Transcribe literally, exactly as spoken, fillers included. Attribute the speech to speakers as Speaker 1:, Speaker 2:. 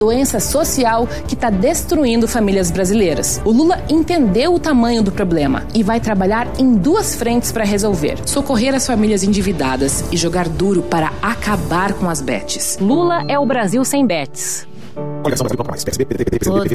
Speaker 1: doença social que está destruindo famílias brasileiras. O Lula entendeu o tamanho do problema e vai trabalhar em duas frentes para resolver: socorrer as famílias endividadas e jogar duro para acabar com as bets.
Speaker 2: Lula é o Brasil sem bets.
Speaker 3: Coligação Brasil Toca Mais. P S B, P D T, P C B,